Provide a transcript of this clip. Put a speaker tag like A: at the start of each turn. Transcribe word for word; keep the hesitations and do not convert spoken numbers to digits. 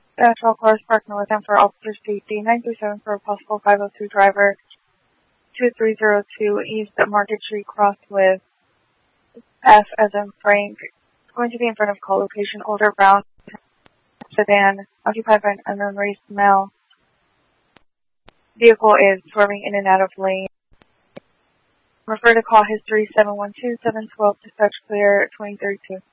A: Dash all cars parked north end for officer safety. nine three seven for a possible five oh two driver. two three zero two East Market Street crossed with F as in Frank. It's going to be in front of call location older brown sedan occupied by an unknown race male. Vehicle is swerving in and out of lane. Refer to call history seven one two, seven one two, dispatch clear twenty thirty-two.